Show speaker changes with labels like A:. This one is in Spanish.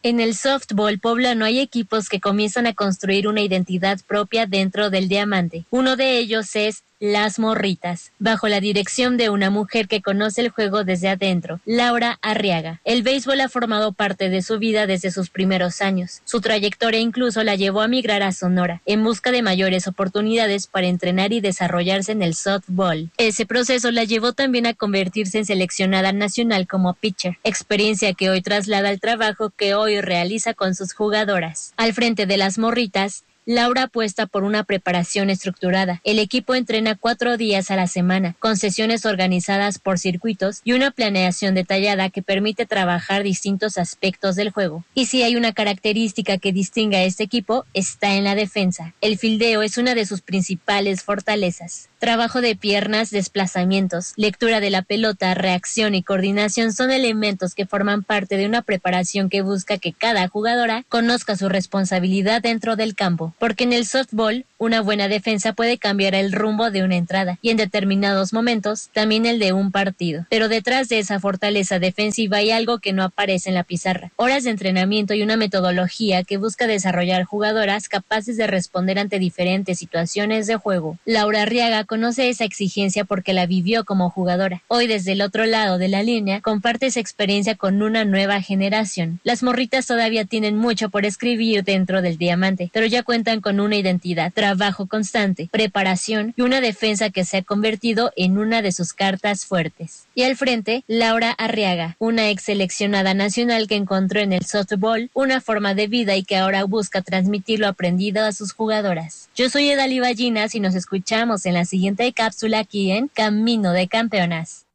A: En el softball poblano hay equipos que comienzan a construir una identidad propia dentro del Diamante. Uno de ellos es Las Morritas, bajo la dirección de una mujer que conoce el juego desde adentro, Laura Arriaga. El béisbol ha formado parte de su vida desde sus primeros años. Su trayectoria incluso la llevó a migrar a Sonora, en busca de mayores oportunidades para entrenar y desarrollarse en el softball. Ese proceso la llevó también a convertirse en seleccionada nacional como pitcher, experiencia que hoy traslada al trabajo que hoy realiza con sus jugadoras. Al frente de Las Morritas, Laura apuesta por una preparación estructurada. El equipo entrena 4 días a la semana, con sesiones organizadas por circuitos y una planeación detallada que permite trabajar distintos aspectos del juego. Y si hay una característica que distingue a este equipo, está en la defensa. El fildeo es una de sus principales fortalezas. Trabajo de piernas, desplazamientos, lectura de la pelota, reacción y coordinación son elementos que forman parte de una preparación que busca que cada jugadora conozca su responsabilidad dentro del campo. Porque en el softball, una buena defensa puede cambiar el rumbo de una entrada y en determinados momentos también el de un partido. Pero detrás de esa fortaleza defensiva hay algo que no aparece en la pizarra: horas de entrenamiento y una metodología que busca desarrollar jugadoras capaces de responder ante diferentes situaciones de juego. Laura Arriaga conoce esa exigencia porque la vivió como jugadora. Hoy, desde el otro lado de la línea, comparte esa experiencia con una nueva generación. Las Morritas todavía tienen mucho por escribir dentro del Diamante, pero ya cuentan con una identidad, trabajo constante, preparación y una defensa que se ha convertido en una de sus cartas fuertes. Y al frente, Laura Arriaga, una ex seleccionada nacional que encontró en el softball una forma de vida y que ahora busca transmitir lo aprendido a sus jugadoras. Yo soy Edali Ballinas y nos escuchamos en la siguiente cápsula aquí en Camino de Campeonas.